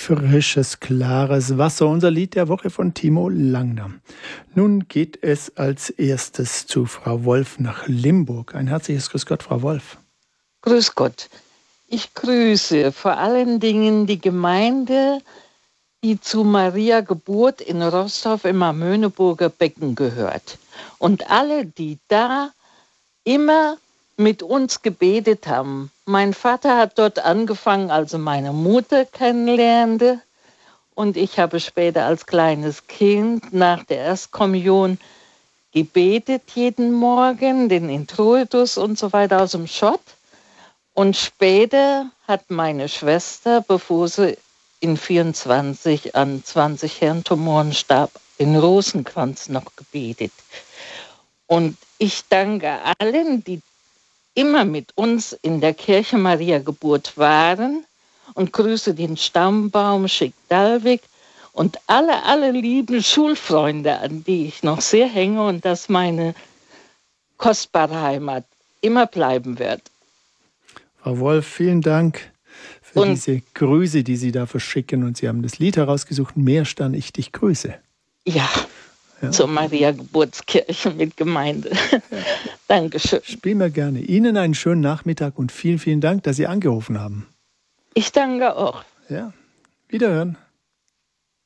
Frisches, klares Wasser, unser Lied der Woche von Timo Langner. Nun geht es als erstes zu Frau Wolf nach Limburg. Ein herzliches Grüß Gott, Frau Wolf. Grüß Gott. Ich grüße vor allen Dingen die Gemeinde, die zu Maria Geburt in Rostov im Amöneburger Becken gehört. Und alle, die da immer mit uns gebetet haben. Mein Vater hat dort angefangen, als er meine Mutter kennenlernte. Und ich habe später als kleines Kind nach der Erstkommunion gebetet jeden Morgen, den Introitus und so weiter aus dem Schott. Und später hat meine Schwester, bevor sie in 24 an 20 Hirntumoren starb, den Rosenkranz noch gebetet. Und ich danke allen, die immer mit uns in der Kirche Maria Geburt waren, und grüße den Stammbaum Schick-Dalwig und alle lieben Schulfreunde, an die ich noch sehr hänge und das meine kostbare Heimat immer bleiben wird. Frau Wolf, vielen Dank für diese Grüße, die Sie da verschicken. Und Sie haben das Lied herausgesucht, Meerstern, ich dich grüße. Ja. Zur Maria Geburtskirche mit Gemeinde. Ja. Dankeschön. Spielen wir gerne. Ihnen einen schönen Nachmittag und vielen Dank, dass Sie angerufen haben. Ich danke auch. Ja, wiederhören.